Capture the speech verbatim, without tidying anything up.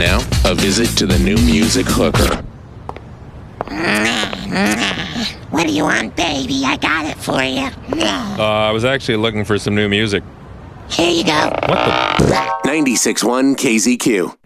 now, a visit to the New Music Hooker. What do you want, baby? I got it for you. Uh, I was actually looking for some new music. Here you go. What the? ninety-six point one K Z Q.